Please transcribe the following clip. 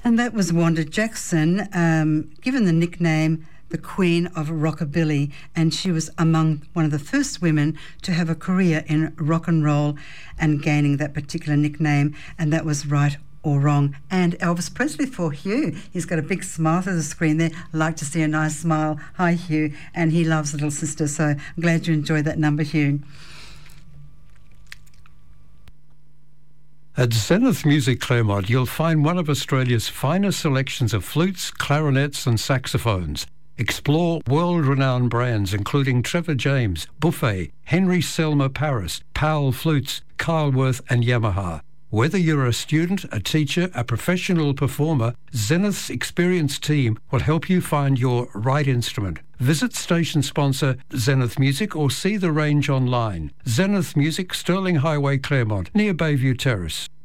And that was Wanda Jackson, given the nickname the Queen of Rockabilly, and she was among one of the first women to have a career in rock and roll and gaining that particular nickname, and that was Right or Wrong. And Elvis Presley for Hugh. He's got a big smile through the screen there. I like to see a nice smile. Hi, Hugh. And he loves Little Sister, so I'm glad you enjoyed that number, Hugh. At Zenith Music Claremont, you'll find one of Australia's finest selections of flutes, clarinets and saxophones. Explore world-renowned brands including Trevor James, Buffet, Henry Selmer Paris, Powell Flutes, Kyleworth and Yamaha. Whether you're a student, a teacher, a professional performer, Zenith's experienced team will help you find your right instrument. Visit station sponsor Zenith Music or see the range online. Zenith Music, Stirling Highway, Claremont, near Bayview Terrace.